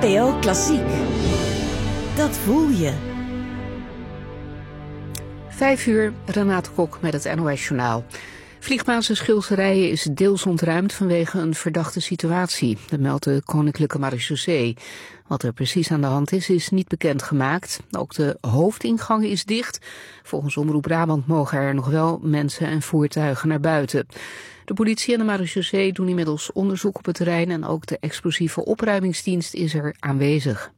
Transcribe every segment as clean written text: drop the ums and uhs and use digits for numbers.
NPO Klassiek. Dat voel je. 5:00, Renate Kok met het NOS-journaal. Vliegbasis Schilserijen is deels ontruimd vanwege een verdachte situatie. Dat meldt de Koninklijke Marechaussee. Wat er precies aan de hand is niet bekendgemaakt. Ook de hoofdingang is dicht. Volgens Omroep Brabant mogen er nog wel mensen en voertuigen naar buiten. De politie en de Marechaussee doen inmiddels onderzoek op het terrein en ook de explosieve opruimingsdienst is er aanwezig.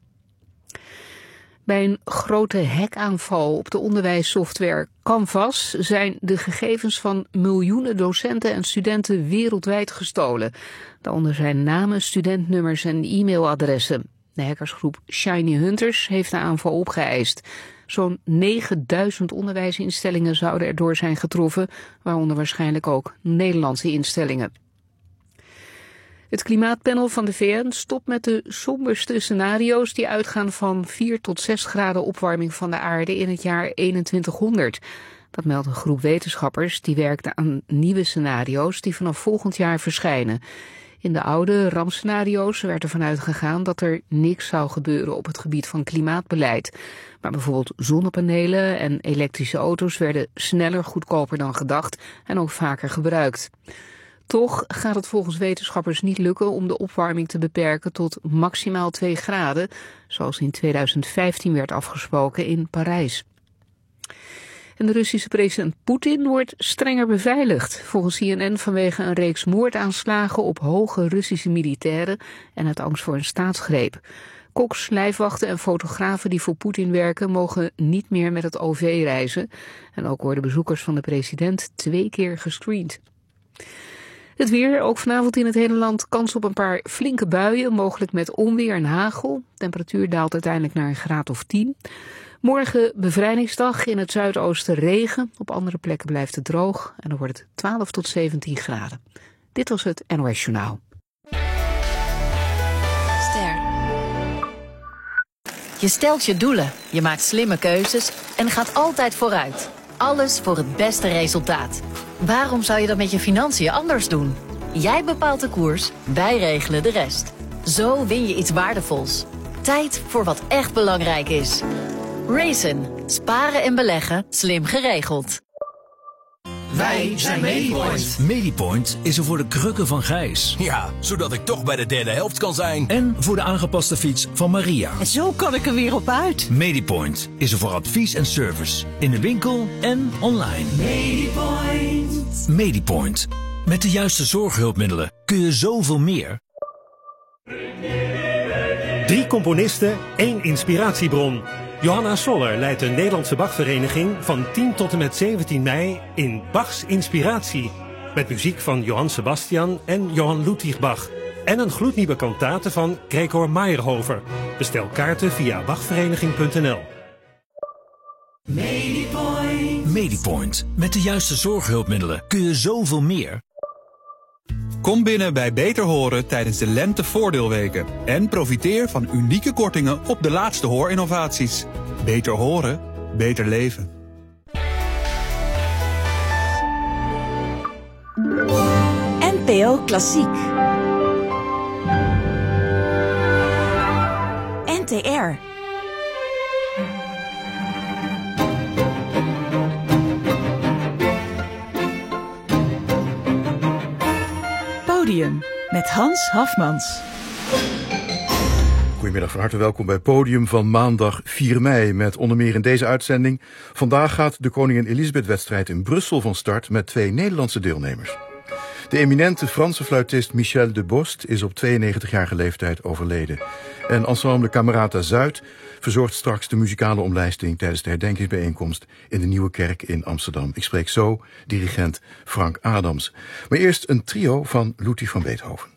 Bij een grote hackaanval op de onderwijssoftware Canvas zijn de gegevens van miljoenen docenten en studenten wereldwijd gestolen. Daaronder zijn namen, studentnummers en e-mailadressen. De hackersgroep Shiny Hunters heeft de aanval opgeëist. Zo'n 9000 onderwijsinstellingen zouden erdoor zijn getroffen, waaronder waarschijnlijk ook Nederlandse instellingen. Het klimaatpanel van de VN stopt met de somberste scenario's die uitgaan van 4 tot 6 graden opwarming van de aarde in het jaar 2100. Dat meldt een groep wetenschappers die werkte aan nieuwe scenario's die vanaf volgend jaar verschijnen. In de oude rampscenario's werd ervan uitgegaan dat er niks zou gebeuren op het gebied van klimaatbeleid. Maar bijvoorbeeld zonnepanelen en elektrische auto's werden sneller, goedkoper dan gedacht en ook vaker gebruikt. Toch gaat het volgens wetenschappers niet lukken om de opwarming te beperken tot maximaal 2 graden, zoals in 2015 werd afgesproken in Parijs. En de Russische president Poetin wordt strenger beveiligd, volgens CNN vanwege een reeks moordaanslagen op hoge Russische militairen en uit angst voor een staatsgreep. Koks, lijfwachten en fotografen die voor Poetin werken mogen niet meer met het OV reizen. En ook worden bezoekers van de president 2 keer gescreend. Het weer, ook vanavond in het hele land kans op een paar flinke buien, mogelijk met onweer en hagel. Temperatuur daalt uiteindelijk naar een graad of 10. Morgen bevrijdingsdag, in het zuidoosten regen. Op andere plekken blijft het droog en dan wordt het 12 tot 17 graden. Dit was het NOS Journaal. Ster. Je stelt je doelen, je maakt slimme keuzes en gaat altijd vooruit. Alles voor het beste resultaat. Waarom zou je dat met je financiën anders doen? Jij bepaalt de koers, wij regelen de rest. Zo win je iets waardevols. Tijd voor wat echt belangrijk is. Raisin. Sparen en beleggen, slim geregeld. Wij zijn Medipoint. Medipoint is er voor de krukken van Gijs. Ja, zodat ik toch bij de derde helft kan zijn. En voor de aangepaste fiets van Maria. En zo kan ik er weer op uit. Medipoint is er voor advies en service. In de winkel en online. Medipoint. Medipoint. Met de juiste zorghulpmiddelen kun je zoveel meer. 3 componisten, 1 inspiratiebron. Johanna Soller leidt de Nederlandse Bachvereniging van 10 tot en met 17 mei in Bachs Inspiratie. Met muziek van Johann Sebastian en Johann Ludwig Bach. En een gloednieuwe kantate van Gregor Meyerhofer. Bestel kaarten via bachvereniging.nl. Medipoint. Medipoint. Met de juiste zorghulpmiddelen kun je zoveel meer. Kom binnen bij Beter Horen tijdens de Lentevoordeelweken en profiteer van unieke kortingen op de laatste hoorinnovaties. Beter horen, beter leven. NPO Klassiek. NTR. Podium met Hans Hafmans. Goedemiddag, van harte welkom bij Podium van maandag 4 mei... met onder meer in deze uitzending. Vandaag gaat de Koningin Elisabeth-wedstrijd in Brussel van start... met 2 Nederlandse deelnemers. De eminente Franse fluitist Michel de Bost is op 92-jarige leeftijd overleden. En Ensemble Camerata Zuid verzorgt straks de muzikale omlijsting... tijdens de herdenkingsbijeenkomst in de Nieuwe Kerk in Amsterdam. Ik spreek zo dirigent Frank Adams. Maar eerst een trio van Ludwig van Beethoven.